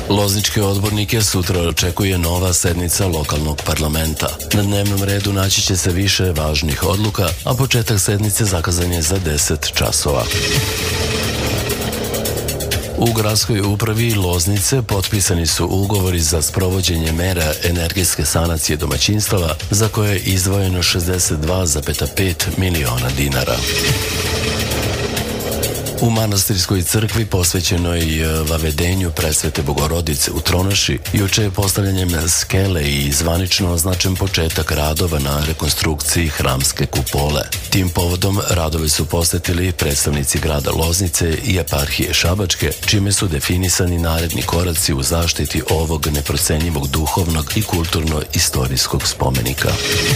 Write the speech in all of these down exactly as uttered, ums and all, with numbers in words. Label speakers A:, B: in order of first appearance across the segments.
A: Lozničke odbornike sutra očekuje nova sednica lokalnog parlamenta. Na dnevnom redu naći će se više važnih odluka, a početak sednice zakazan je za deset časova. U gradskoj upravi Loznice potpisani su ugovori za sprovođenje mera energetske sanacije domaćinstava za koje je izdvojeno šezdeset dva zarez pet miliona dinara. U manastirskoj crkvi posvećenoj vavedenju Presvete Bogorodice u Tronoši juče je postavljanjem skele i zvanično označen početak radova na rekonstrukciji hramske kupole. Tim povodom radove su posetili predstavnici grada Loznice i eparhije Šabačke, čime su definisani naredni koraci u zaštiti ovog neprocenjivog duhovnog i kulturno-istorijskog spomenika.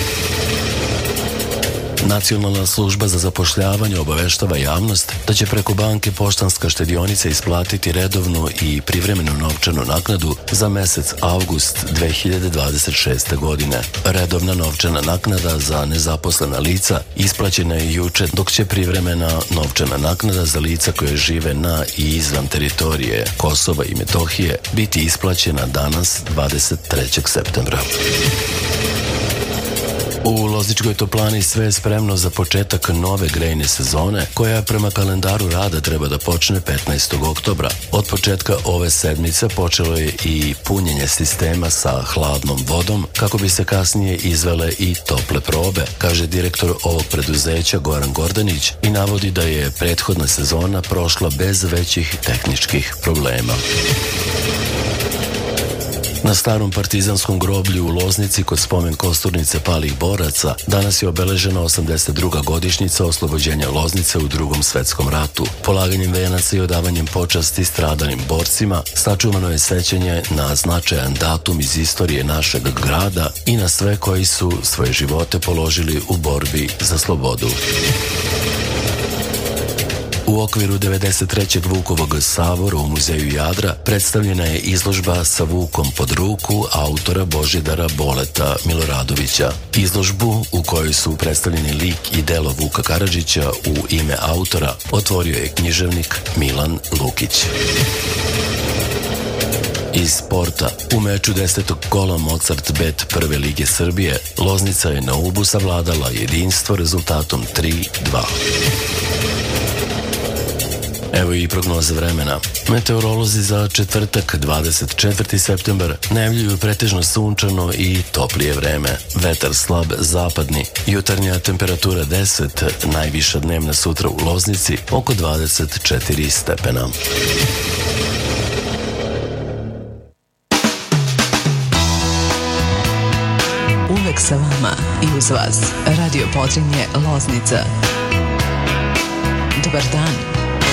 A: Nacionalna služba za zapošljavanje obaveštava javnost da će preko banke Poštanska štedionica isplatiti redovnu i privremenu novčanu naknadu za mesec avgust dve hiljade dvadeset šeste. godine. Redovna novčana naknada za nezaposlena lica isplaćena je juče, dok će privremena novčana naknada za lica koje žive na i izvan teritorije Kosova i Metohije biti isplaćena danas dvadeset trećeg septembra. U Lozničkoj toplani sve je spremno za početak nove grejne sezone, koja prema kalendaru rada treba da počne petnaestog oktobra. Od početka ove sedmice počelo je i punjenje sistema sa hladnom vodom, kako bi se kasnije izvele i tople probe, kaže direktor ovog preduzeća Goran Gordanić i navodi da je prethodna sezona prošla bez većih tehničkih problema. Na starom partizanskom groblju u Loznici kod spomen kosturnice palih boraca danas je obeležena osamdeset druga godišnjica oslobođenja Loznice u Drugom svetskom ratu. Polaganjem venaca i odavanjem počasti stradalim borcima sačuvano je sećanje na značajan datum iz istorije našeg grada i na sve koji su svoje živote položili u borbi za slobodu. U okviru devedeset trećeg Vukovog sabora u Muzeju Jadra predstavljena je izložba Sa Vukom pod ruku autora Božidara Boleta Miloradovića. Izložbu u kojoj su predstavljeni lik i delo Vuka Karadžića u ime autora otvorio je književnik Milan Lukić. Iz sporta, u meču desetog kola Mozart Bet Prve lige Srbije, Loznica je na Ubu savladala jedinstvo rezultatom tri dva. Evo i prognoza vremena. Meteorolozi za četvrtak, dvadeset četvrti septembar, najavljuju pretežno sunčano i toplije vreme. Vetar slab zapadni, jutarnja temperatura deset, najviša dnevna sutra u Loznici oko dvadeset četiri stepena.
B: Uvek sa vama i uz vas. Radio Podrinje Loznica. Dobar dan.